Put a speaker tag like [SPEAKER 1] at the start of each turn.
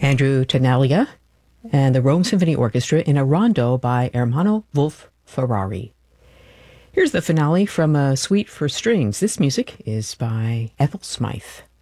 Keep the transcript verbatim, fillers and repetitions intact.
[SPEAKER 1] Andrew Tenaglia and the Rome Symphony Orchestra in a rondo by Ermanno Wolf Ferrari. Here's the finale from a suite for strings. This music is by Ethel Smythe.